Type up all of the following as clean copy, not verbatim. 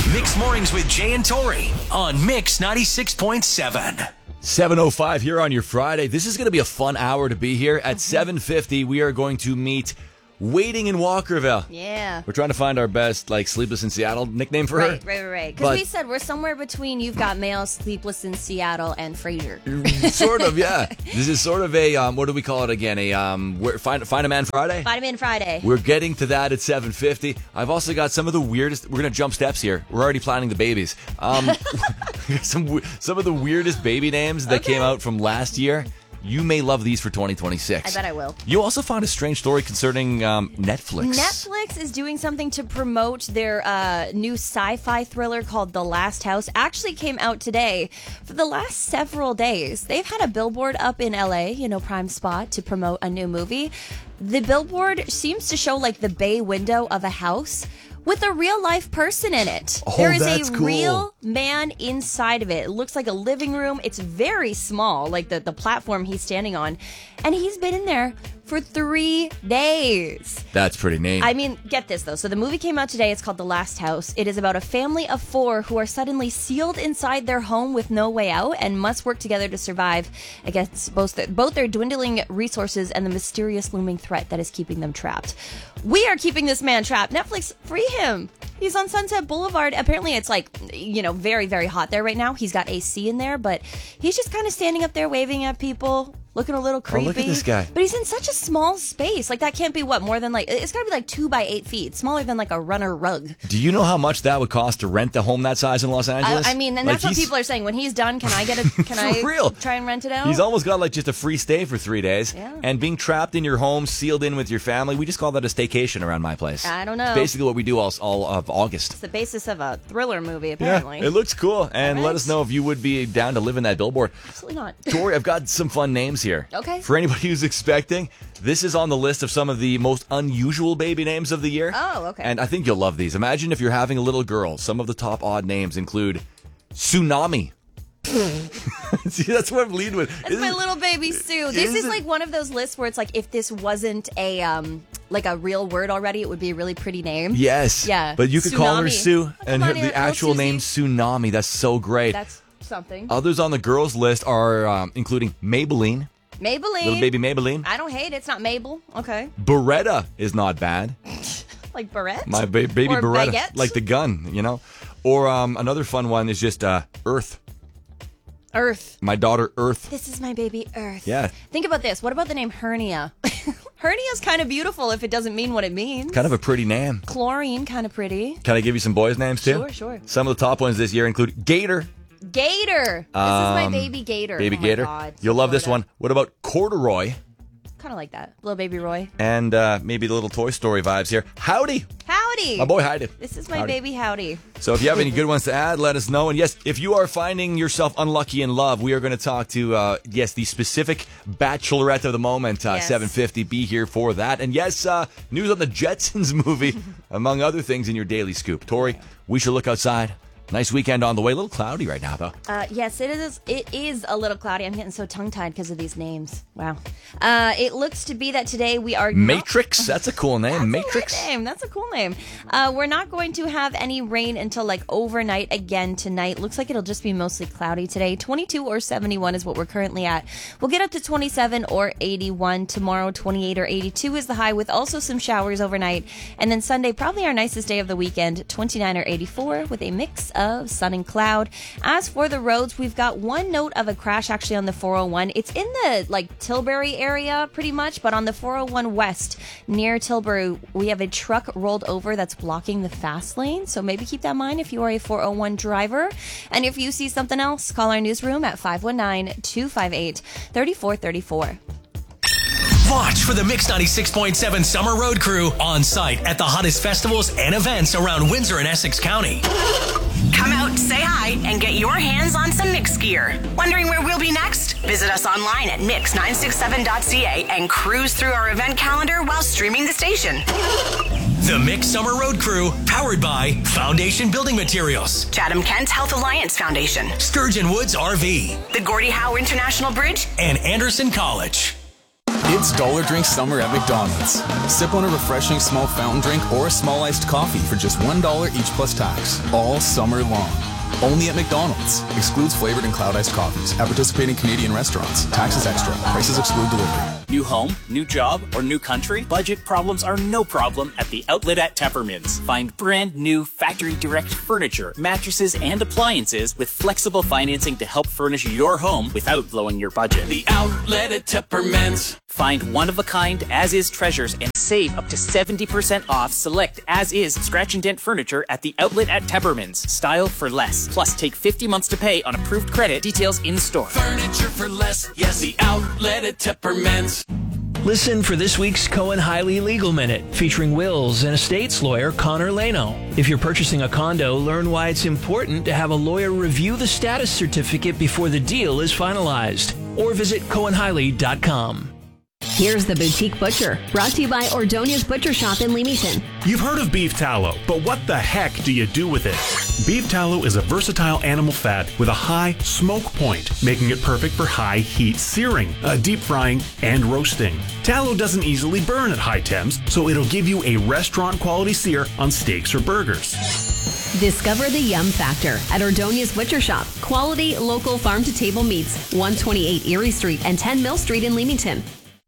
Mixed Mornings with Jay and Tori on Mix 96.7. 7:05 here on your Friday. This is going to be a fun hour to be here. At 7:50, we are going to meet Waiting in Walkerville. Yeah. We're trying to find our best, Sleepless in Seattle nickname for her. Right. Because we said we're somewhere between You've Got Mail, Sleepless in Seattle, and Frasier. Sort of, yeah. This is sort of a, what do we call it again? Find a Man Friday? Find a Man Friday. We're getting to that at 7:50. I've also got some of the weirdest, we're going to jump steps here. We're already planning the babies. Some of the weirdest baby names that came out from last year. You may love these for 2026. I bet I will. You also found a strange story concerning Netflix. Netflix is doing something to promote their new sci-fi thriller called The Last House. Actually came out today. For the last several days, they've had a billboard up in LA, prime spot to promote a new movie. The billboard seems to show the bay window of a house with a real-life person in it. Oh, there is that's a cool. real man inside of it. It looks like a living room. It's very small, like the platform he's standing on. And he's been in there for 3 days. That's pretty neat. I mean, get this, though. So the movie came out today. It's called The Last House. It is about a family of 4 who are suddenly sealed inside their home with no way out and must work together to survive against both their dwindling resources and the mysterious looming threat that is keeping them trapped. We are keeping this man trapped. Netflix, free him. He's on Sunset Boulevard. Apparently, it's very, very hot there right now. He's got AC in there, but he's just kind of standing up there waving at people. Looking a little creepy. Oh, look at this guy. But he's in such a small space. That can't be more than it's got to be 2 by 8 feet. Smaller than a runner rug. Do you know how much that would cost to rent a home that size in Los Angeles? And that's what people are saying. When he's done, can I real. try and rent it out? He's almost got just a free stay for 3 days. Yeah. And being trapped in your home, sealed in with your family, we just call that a staycation around my place. I don't know. It's basically what we do all of August. It's the basis of a thriller movie, apparently. Yeah, it looks cool. And let us know if you would be down to live in that billboard. Absolutely not. Tori, I've got some fun names here. Okay. For anybody who's expecting, this is on the list of some of the most unusual baby names of the year. Oh, okay. And I think you'll love these. Imagine if you're having a little girl. Some of the top odd names include Tsunami. See, that's what I'm leading with. That's my little baby Sue. This is one of those lists where it's if this wasn't a real word already, it would be a really pretty name. Yes. Yeah. But you could call her Tsunami. Sue, and on, the actual name Tsunami. That's so great. That's something. Others on the girls list are including Maybelline. Little baby Maybelline. I don't hate it. It's not Mabel. Okay. Beretta is not bad. Like Barrette? My baby or Beretta. Baguette? Like the gun, Or another fun one is just Earth. Earth. My daughter Earth. This is my baby Earth. Yeah. Think about this. What about the name Hernia? Hernia's kind of beautiful if it doesn't mean what it means. Kind of a pretty name. Chlorine, kind of pretty. Can I give you some boys' names too? Sure. Some of the top ones this year include Gator. Gator. This is my baby Gator. Baby oh Gator. My God. You'll love this Florida. one. What about Corduroy? Kind of like that. Little baby Roy. And maybe the little Toy Story vibes here. Howdy. Howdy. My boy Howdy. This is my Howdy. baby Howdy. So if you have any good ones to add, let us know. And yes, if you are finding yourself unlucky in love, we are going to talk to, the specific bachelorette of the moment, Yes. 7:50. Be here for that. And yes, news on the Jetsons movie, among other things in your daily scoop. Tori, we should look outside. Nice weekend on the way. A little cloudy right now, though. Yes, it is. It is a little cloudy. I'm getting so tongue-tied because of these names. Wow. It looks to be that today we are Matrix. That's a cool name. Matrix. That's a cool name. We're not going to have any rain until overnight again tonight. Looks like it'll just be mostly cloudy today. 22 or 71 is what we're currently at. We'll get up to 27 or 81 tomorrow. 28 or 82 is the high, with also some showers overnight. And then Sunday, probably our nicest day of the weekend, 29 or 84 with a mix of sun and cloud. As for the roads, we've got one note of a crash actually on the 401. It's in the Tilbury area pretty much, but on the 401 West near Tilbury, we have a truck rolled over that's blocking the fast lane. So maybe keep that in mind if you are a 401 driver. And if you see something else, call our newsroom at 519-258-3434. Watch for the Mix 96.7 Summer Road Crew on site at the hottest festivals and events around Windsor and Essex County. Come out, say hi, and get your hands on some Mix gear. Wondering where we'll be next? Visit us online at mix967.ca and cruise through our event calendar while streaming the station. The Mix Summer Road Crew, powered by Foundation Building Materials, Chatham Kent Health Alliance Foundation, Sturgeon Woods RV, the Gordie Howe International Bridge, and Anderson College. It's Dollar Drink Summer at McDonald's. Sip on a refreshing small fountain drink or a small iced coffee for just $1 each plus tax, all summer long. Only at McDonald's. Excludes flavored and cloud iced coffees at participating Canadian restaurants. Taxes extra. Prices exclude delivery. New home, new job, or new country? Budget problems are no problem at the Outlet at Teppermans. Find brand new factory direct furniture, mattresses, and appliances with flexible financing to help furnish your home without blowing your budget. The Outlet at Teppermans. Find one-of-a-kind as-is treasures and save up to 70% off select as-is scratch and dent furniture at the Outlet at Teppermans. Style for less. Plus, take 50 months to pay on approved credit. Details in store. Furniture for less. Yes, the Outlet at Teppermans. Listen for this week's Cohen Hiley Legal Minute, featuring wills and estates lawyer Connor Leno. If you're purchasing a condo, learn why it's important to have a lawyer review the status certificate before the deal is finalized. Or visit CohenHiley.com. Here's the Boutique Butcher, brought to you by Ordonia's Butcher Shop in Leamington. You've heard of beef tallow, but what the heck do you do with it? Beef tallow is a versatile animal fat with a high smoke point, making it perfect for high heat searing, deep frying, and roasting. Tallow doesn't easily burn at high temps, so it'll give you a restaurant quality sear on steaks or burgers. Discover the Yum Factor at Ordonia's Butcher Shop. Quality, local farm-to-table meats, 128 Erie Street and 10 Mill Street in Leamington.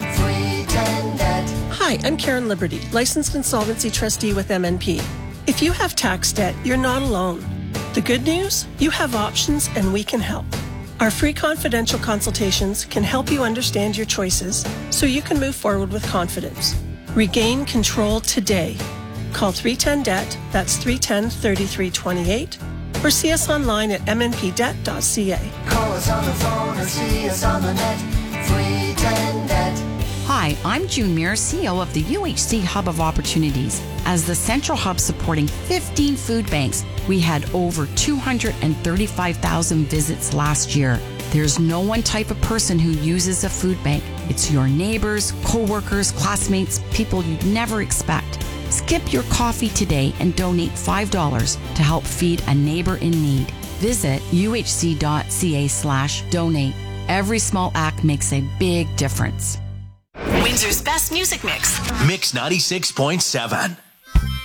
Hi, I'm Karen Liberty, licensed insolvency trustee with MNP. If you have tax debt, you're not alone. The good news? You have options and we can help. Our free confidential consultations can help you understand your choices so you can move forward with confidence. Regain control today. Call 310-DEBT, that's 310-3328, or see us online at mnpdebt.ca. Call us on the phone or see us on the net, 310-DEBT. Hi, I'm June Muir, CEO of the UHC Hub of Opportunities. As the central hub supporting 15 food banks, we had over 235,000 visits last year. There's no one type of person who uses a food bank. It's your neighbors, co-workers, classmates, people you'd never expect. Skip your coffee today and donate $5 to help feed a neighbor in need. Visit uhc.ca/donate. Every small act makes a big difference. Windsor's best music mix. Mix 96.7.